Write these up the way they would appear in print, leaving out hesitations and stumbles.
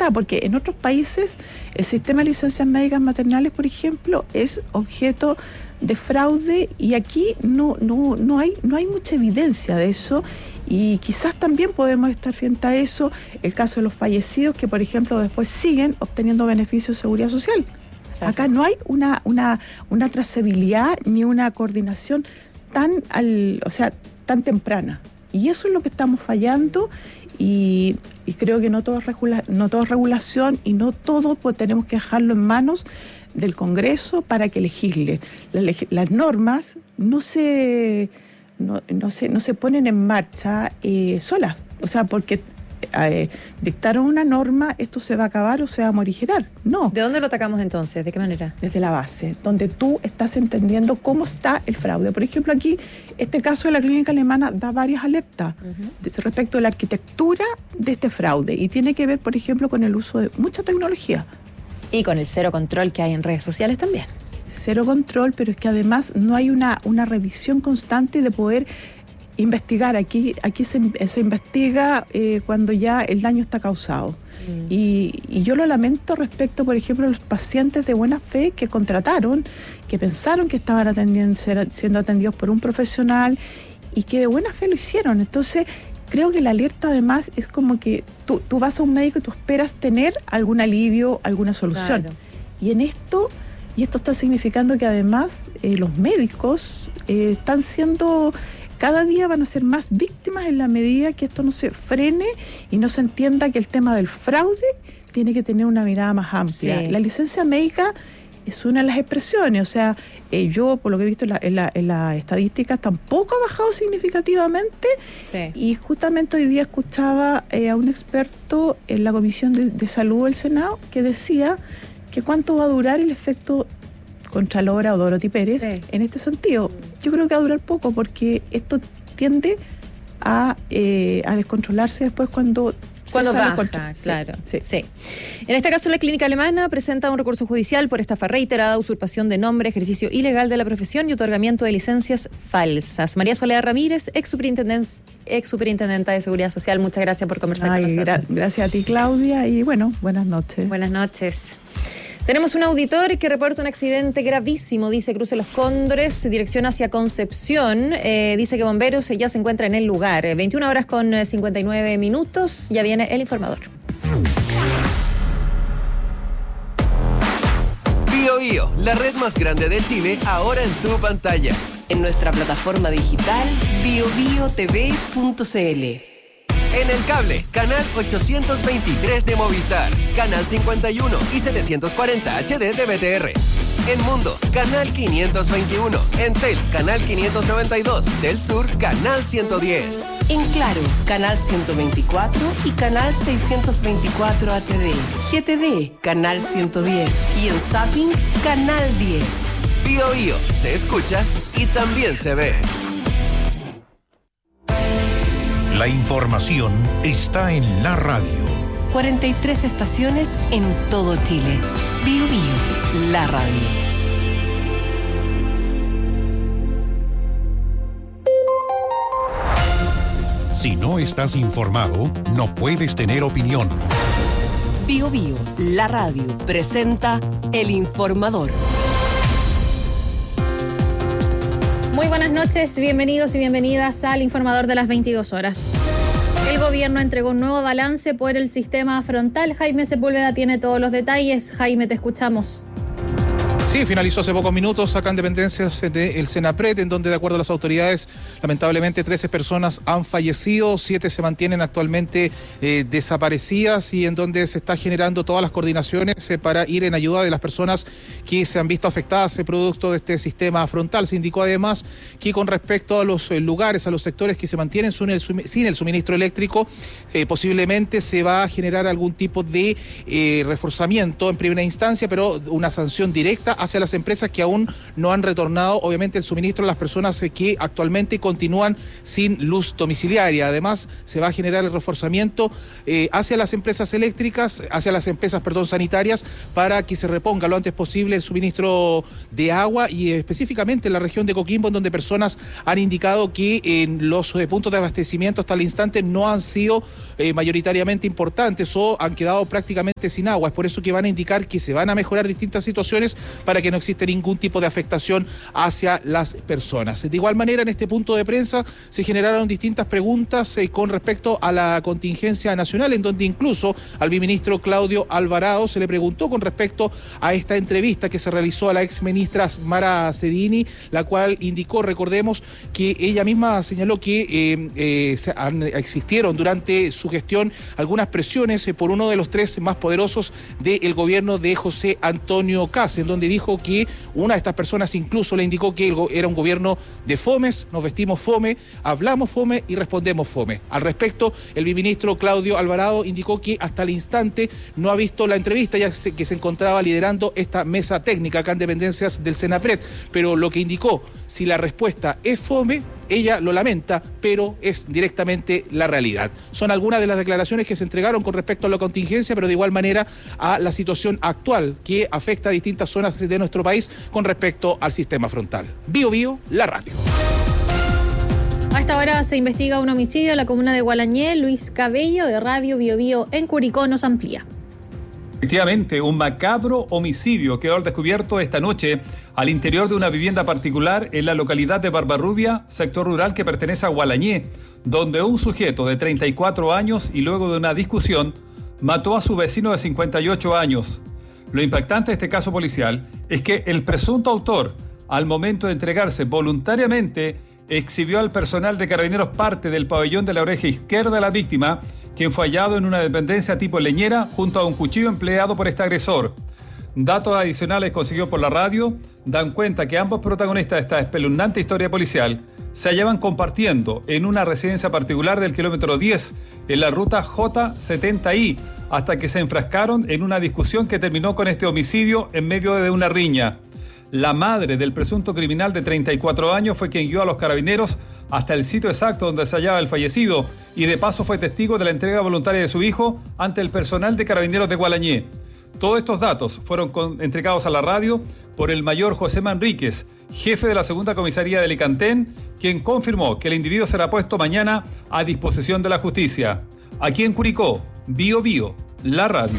está, porque en otros países el sistema de licencias médicas maternales, por ejemplo, es objeto de fraude, y aquí no hay mucha evidencia de eso, y quizás también podemos estar frente a eso, el caso de los fallecidos que, por ejemplo, después siguen obteniendo beneficios de seguridad social. Claro. Acá no hay una trazabilidad ni una coordinación tan temprana, y eso es lo que estamos fallando. Y creo que no todo es regulación, y no todo pues tenemos que dejarlo en manos del Congreso para que legisle. Las normas no se ponen en marcha solas, o sea, porque dictaron una norma, esto se va a acabar o se va a morigerar. No. ¿De dónde lo atacamos entonces? ¿De qué manera? Desde la base, donde tú estás entendiendo cómo está el fraude. Por ejemplo, aquí, este caso de la clínica alemana da varias alertas respecto a la arquitectura de este fraude, y tiene que ver, por ejemplo, con el uso de mucha tecnología. Y con el cero control que hay en redes sociales también. Cero control, pero es que además no hay una revisión constante de poder investigar. Aquí se investiga cuando ya el daño está causado. Y yo lo lamento respecto, por ejemplo, a los pacientes de buena fe que contrataron, que pensaron que estaban siendo atendidos por un profesional y que de buena fe lo hicieron. Entonces, creo que la alerta además es como que tú vas a un médico y tú esperas tener algún alivio, alguna solución. Claro. Y esto está significando que además los médicos están siendo... Cada día van a ser más víctimas en la medida que esto no se frene y no se entienda que el tema del fraude tiene que tener una mirada más amplia. Sí. La licencia médica es una de las expresiones, o sea, yo por lo que he visto en las estadísticas tampoco ha bajado significativamente. Sí. Y justamente hoy día escuchaba a un experto en la Comisión de Salud del Senado que decía que cuánto va a durar el efecto Contralora o Dorothy Pérez en este sentido. Yo creo que va a durar poco, porque esto tiende a descontrolarse después cuando baja, claro. Sí. En este caso, la clínica alemana presenta un recurso judicial por estafa reiterada, usurpación de nombre, ejercicio ilegal de la profesión y otorgamiento de licencias falsas. María Soledad Ramírez, ex superintendenta de Seguridad Social, muchas gracias por conversar con nosotros. Gracias a ti, Claudia, y bueno, buenas noches. Buenas noches. Tenemos un auditor que reporta un accidente gravísimo, dice Cruce Los Cóndores, dirección hacia Concepción. Dice que bomberos ya se encuentra en el lugar. 21 horas con 59 minutos, ya viene el informador. BioBio, la red más grande de Chile, ahora en tu pantalla. En nuestra plataforma digital biobiotv.cl. En el cable, canal 823 de Movistar, canal 51 y 740 HD de BTR. En Mundo, canal 521. En Tel, canal 592. Del Sur, canal 110. En Claro, canal 124 y canal 624 HD. GTD, canal 110. Y en Zapping, canal 10. BioBio se escucha y también se ve. La información está en la radio. 43 estaciones en todo Chile. BioBio, la radio. Si no estás informado, no puedes tener opinión. BioBio, la radio, presenta El Informador. Muy buenas noches, bienvenidos y bienvenidas al Informador de las 22 horas. El gobierno entregó un nuevo balance por el sistema frontal. Jaime Sepúlveda tiene todos los detalles. Jaime, te escuchamos. Sí, finalizó hace pocos minutos acá en dependencias del Senapred, en donde, de acuerdo a las autoridades, lamentablemente 13 personas han fallecido, 7 se mantienen actualmente desaparecidas, y en donde se está generando todas las coordinaciones para ir en ayuda de las personas que se han visto afectadas producto de este sistema frontal. Se indicó además que con respecto a los lugares, a los sectores que se mantienen sin el suministro eléctrico, posiblemente se va a generar algún tipo de reforzamiento en primera instancia, pero una sanción directa hacia las empresas que aún no han retornado, obviamente, el suministro a las personas que actualmente continúan sin luz domiciliaria. Además, se va a generar el reforzamiento hacia las empresas eléctricas, hacia las empresas, sanitarias, para que se reponga lo antes posible el suministro de agua, y específicamente en la región de Coquimbo, en donde personas han indicado que en los puntos de abastecimiento hasta el instante no han sido mayoritariamente importantes o han quedado prácticamente sin agua. Es por eso que van a indicar que se van a mejorar distintas situaciones para que no exista ningún tipo de afectación hacia las personas. De igual manera, en este punto de prensa se generaron distintas preguntas con respecto a la contingencia nacional, en donde incluso al viceministro Claudio Alvarado se le preguntó con respecto a esta entrevista que se realizó a la exministra Mara Cedini, la cual indicó, recordemos, que ella misma señaló que existieron durante su gestión algunas presiones por uno de los tres más poderosos del gobierno de José Antonio Kast, en donde dijo que una de estas personas incluso le indicó que era un gobierno de fomes, nos vestimos fome, hablamos fome y respondemos fome. Al respecto, el viceministro Claudio Alvarado indicó que hasta el instante no ha visto la entrevista, ya que se encontraba liderando esta mesa técnica acá en dependencias del Senapred, pero lo que indicó, si la respuesta es fome, ella lo lamenta, pero es directamente la realidad. Son algunas de las declaraciones que se entregaron con respecto a la contingencia, pero de igual manera a la situación actual que afecta a distintas zonas de nuestro país con respecto al sistema frontal. Bio Bio, la radio. A esta hora se investiga un homicidio en la comuna de Gualañé. Luis Cabello, de Radio Bio Bio en Curicó, nos amplía. Efectivamente, un macabro homicidio quedó al descubierto esta noche al interior de una vivienda particular en la localidad de Barbarrubia, sector rural que pertenece a Gualañé, donde un sujeto de 34 años y luego de una discusión mató a su vecino de 58 años. Lo impactante de este caso policial es que el presunto autor, al momento de entregarse voluntariamente, exhibió al personal de Carabineros parte del pabellón de la oreja izquierda de la víctima, quien fue hallado en una dependencia tipo leñera junto a un cuchillo empleado por este agresor. Datos adicionales conseguidos por la radio dan cuenta que ambos protagonistas de esta espeluznante historia policial se hallaban compartiendo en una residencia particular del kilómetro 10 en la ruta J70I, hasta que se enfrascaron en una discusión que terminó con este homicidio en medio de una riña. La madre del presunto criminal de 34 años fue quien guió a los carabineros hasta el sitio exacto donde se hallaba el fallecido y de paso fue testigo de la entrega voluntaria de su hijo ante el personal de Carabineros de Gualañé. Todos estos datos fueron entregados a la radio por el mayor José Manríquez, jefe de la segunda comisaría de Alicantén, quien confirmó que el individuo será puesto mañana a disposición de la justicia. Aquí en Curicó, Bio Bio, la radio.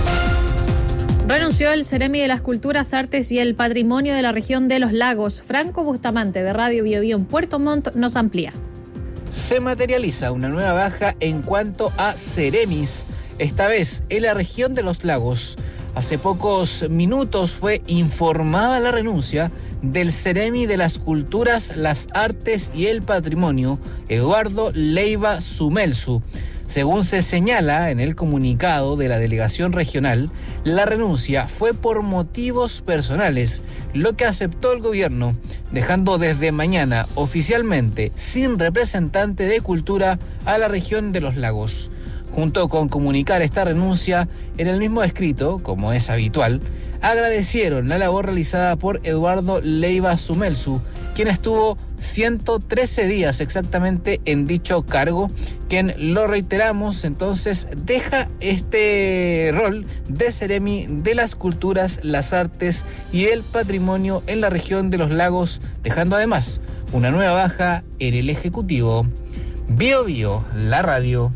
Renunció el Ceremi de las Culturas, Artes y el Patrimonio de la región de Los Lagos. Franco Bustamante, de Radio Bio Bio en Puerto Montt, nos amplía. Se materializa una nueva baja en cuanto a Ceremis, esta vez en la región de Los Lagos. Hace pocos minutos fue informada la renuncia del Ceremi de las Culturas, las Artes y el Patrimonio, Eduardo Leiva Sumelsu. Según se señala en el comunicado de la delegación regional, la renuncia fue por motivos personales, lo que aceptó el gobierno, dejando desde mañana oficialmente sin representante de cultura a la región de Los Lagos. Junto con comunicar esta renuncia, en el mismo escrito, como es habitual, agradecieron la labor realizada por Eduardo Leiva Sumelsu, quien estuvo 113 días exactamente en dicho cargo, quien, lo reiteramos, entonces deja este rol de Ceremi de las Culturas, las Artes y el Patrimonio en la región de Los Lagos, dejando además una nueva baja en el Ejecutivo. Bio Bio, la radio.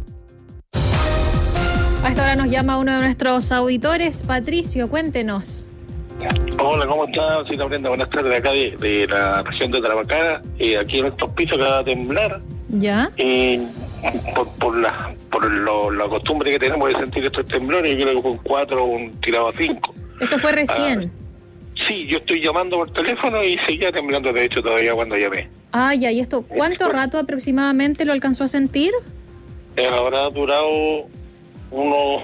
A esta hora nos llama uno de nuestros auditores. Patricio, cuéntenos. Hola, ¿cómo estás? Soy Brenda, buenas tardes, de acá de la región de Tarapacá. Aquí en estos pisos acaba de temblar. ¿Ya? Por la costumbre que tenemos de sentir estos temblores, yo creo que con 4 un tirado a 5. ¿Esto fue recién? Sí, yo estoy llamando por teléfono y seguía temblando, de hecho, todavía cuando llamé. Ah, ya, ¿y esto cuánto rato aproximadamente lo alcanzó a sentir? Habrá durado unos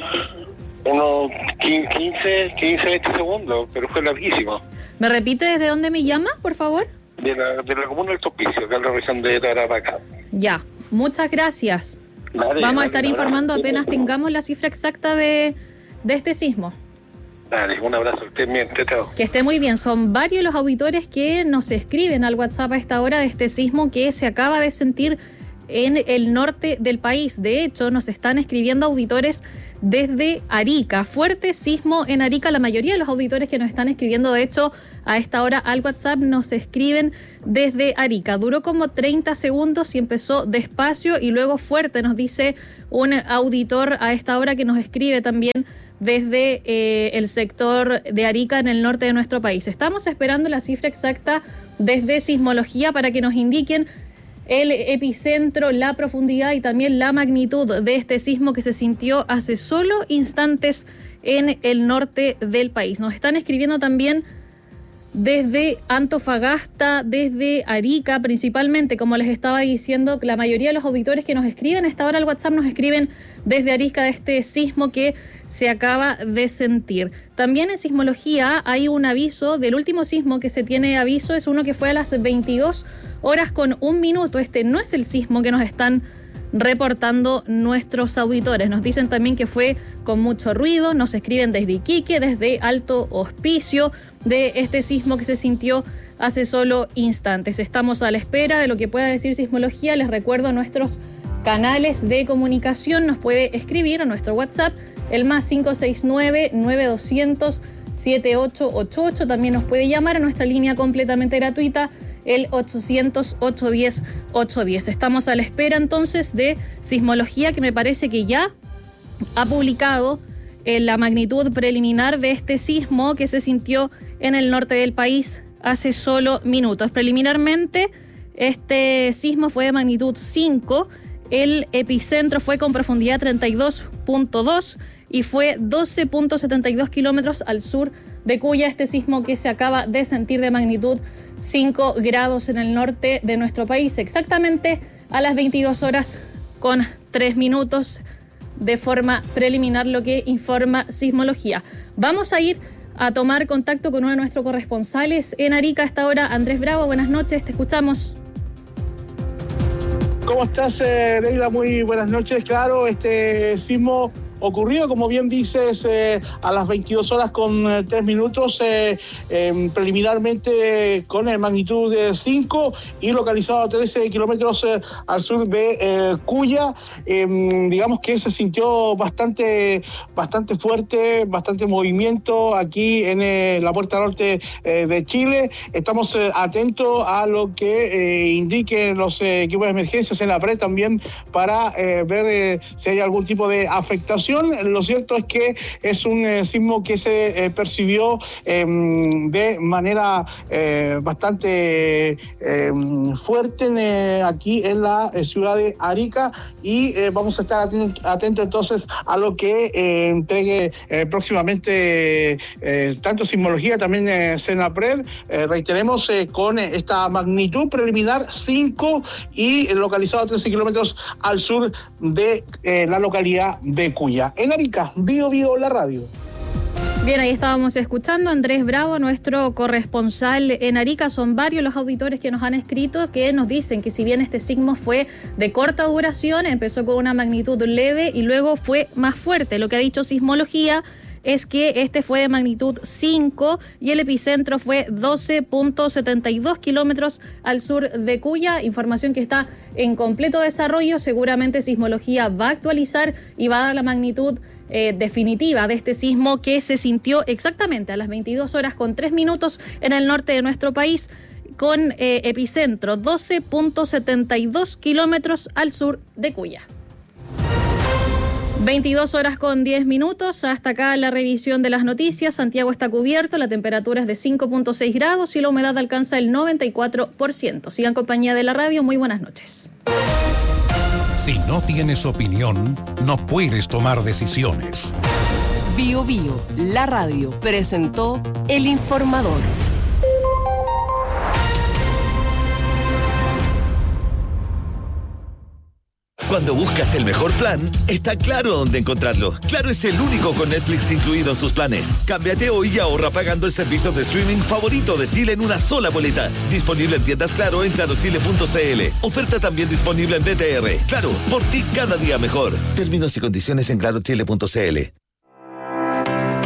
15, 20 segundos, pero fue larguísimo. ¿Me repite desde dónde me llama, por favor? De la comuna del Topicio, acá en la región de Tarapacá. Ya, muchas gracias. Vale, vamos a estar informando apenas tengamos la cifra exacta de este sismo. Dale, un abrazo, estén bien, chao. Que esté muy bien. Son varios los auditores que nos escriben al WhatsApp a esta hora de este sismo que se acaba de sentir en el norte del país. De hecho, nos están escribiendo auditores desde Arica. Fuerte sismo en Arica. La mayoría de los auditores que nos están escribiendo, de hecho, a esta hora al WhatsApp nos escriben desde Arica. Duró como 30 segundos y empezó despacio y luego fuerte, nos dice un auditor a esta hora que nos escribe también desde el sector de Arica en el norte de nuestro país. Estamos esperando la cifra exacta desde Sismología para que nos indiquen el epicentro, la profundidad y también la magnitud de este sismo que se sintió hace solo instantes en el norte del país. Nos están escribiendo también desde Antofagasta, desde Arica, principalmente, como les estaba diciendo, la mayoría de los auditores que nos escriben a esta hora al WhatsApp nos escriben desde Arica de este sismo que se acaba de sentir. También en Sismología hay un aviso del último sismo que se tiene aviso, es uno que fue a las 22 horas con 1 minuto. Este no es el sismo que nos están reportando nuestros auditores. Nos dicen también que fue con mucho ruido, nos escriben desde Iquique, desde Alto Hospicio, de este sismo que se sintió hace solo instantes. Estamos a la espera de lo que pueda decir Sismología. Les recuerdo nuestros canales de comunicación. Nos puede escribir a nuestro WhatsApp, el más 569-9200-7888. También nos puede llamar a nuestra línea completamente gratuita, el 800-810-810. Estamos a la espera entonces de Sismología, que me parece que ya ha publicado la magnitud preliminar de este sismo que se sintió en el norte del país hace solo minutos. Preliminarmente, este sismo fue de magnitud 5, el epicentro fue con profundidad 32.2 y fue 12.72 kilómetros al sur de Cuya, este sismo que se acaba de sentir de magnitud 5 grados en el norte de nuestro país, exactamente a las 22 horas con 3 minutos de forma preliminar, lo que informa Sismología. Vamos a ir a tomar contacto con uno de nuestros corresponsales en Arica a esta hora. Andrés Bravo, buenas noches, te escuchamos. ¿Cómo estás, Leila? Muy buenas noches. Claro, este sismo ocurrido, como bien dices, a las 22 horas con 3 minutos, preliminarmente con magnitud 5 y localizado a 13 kilómetros al sur de Cuya. Digamos que se sintió bastante fuerte, bastante movimiento aquí en la puerta norte de Chile. Estamos atentos a lo que indiquen los equipos de emergencia, Senapred también, para ver si hay algún tipo de afectación. Lo cierto es que es un sismo que se percibió de manera bastante fuerte aquí en la ciudad de Arica y vamos a estar atentos entonces a lo que entregue próximamente tanto Sismología, también Senapred, reiteremos, con esta magnitud preliminar 5 y localizado a 13 kilómetros al sur de la localidad de Cuya. En Arica, Bio Bio, la radio. Bien, ahí estábamos escuchando a Andrés Bravo, nuestro corresponsal en Arica. Son varios los auditores que nos han escrito que nos dicen que si bien este sismo fue de corta duración, empezó con una magnitud leve y luego fue más fuerte. Lo que ha dicho Sismología es que este fue de magnitud 5 y el epicentro fue 12.72 kilómetros al sur de Cuya. Información que está en completo desarrollo. Seguramente Sismología va a actualizar y va a dar la magnitud definitiva de este sismo que se sintió exactamente a las 22 horas con 3 minutos en el norte de nuestro país, con epicentro 12.72 kilómetros al sur de Cuya. 22 horas con 10 minutos, hasta acá la revisión de las noticias. Santiago está cubierto, la temperatura es de 5.6 grados y la humedad alcanza el 94%. Sigan en compañía de la radio, muy buenas noches. Si no tienes opinión, no puedes tomar decisiones. Bio Bio, la radio, presentó El Informador. Cuando buscas el mejor plan, está Claro dónde encontrarlo. Claro es el único con Netflix incluido en sus planes. Cámbiate hoy y ahorra pagando el servicio de streaming favorito de Chile en una sola boleta. Disponible en tiendas Claro en clarochile.cl. Oferta también disponible en BTR. Claro, por ti cada día mejor. Términos y condiciones en clarochile.cl.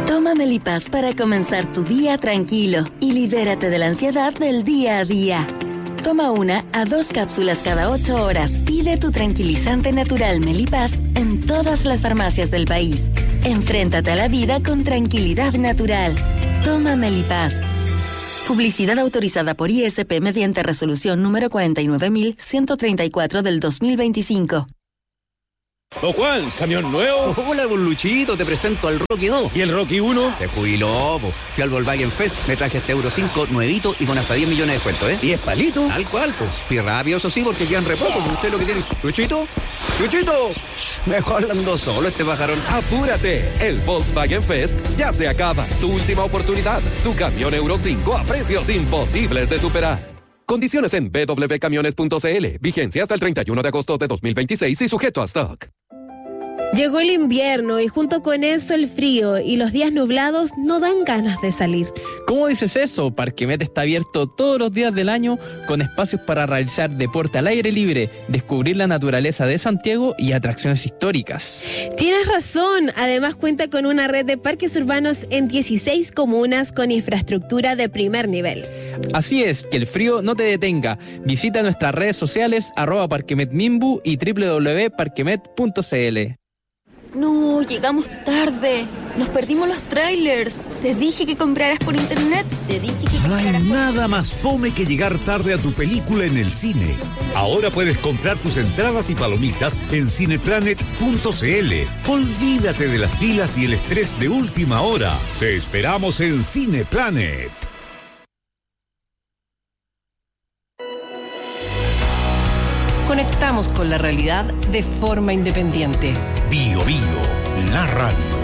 Toma Melipaz para comenzar tu día tranquilo y libérate de la ansiedad del día a día. Toma 1 a 2 cápsulas cada 8 horas. Pide tu tranquilizante natural Melipaz en todas las farmacias del país. Enfréntate a la vida con tranquilidad natural. Toma Melipaz. Publicidad autorizada por ISP mediante resolución número 49.134 del 2025. Don Juan, ¿camión nuevo? Hola, don Luchito, te presento al Rocky 2. ¿Y el Rocky 1? Se jubiló, po. Fui al Volkswagen Fest, me traje este Euro 5 nuevito y con hasta 10 millones de descuento, ¿eh? ¿10 palitos? Tal cual, po. Fui rápido, eso sí, porque quedan re poco, po. Usted lo que tiene. ¿Luchito? ¡Luchito! Mejor ando solo este pajarón. Apúrate, el Volkswagen Fest ya se acaba. Tu última oportunidad, tu camión Euro 5 a precios imposibles de superar. Condiciones en www.camiones.cl. Vigencia hasta el 31 de agosto de 2026 y sujeto a stock. Llegó el invierno y junto con eso el frío y los días nublados no dan ganas de salir. ¿Cómo dices eso? Parquemet está abierto todos los días del año con espacios para realizar deporte al aire libre, descubrir la naturaleza de Santiago y atracciones históricas. Tienes razón, además cuenta con una red de parques urbanos en 16 comunas con infraestructura de primer nivel. Así es, que el frío no te detenga. Visita nuestras redes sociales @parquemetmimbu y www.parquemet.cl. No, llegamos tarde. Nos perdimos los trailers. Te dije que compraras por internet. No hay nada más fome que llegar tarde a tu película en el cine. Ahora puedes comprar tus entradas y palomitas en cineplanet.cl. Olvídate de las filas y el estrés de última hora. Te esperamos en Cineplanet. Conectamos con la realidad de forma independiente. Bio, la radio.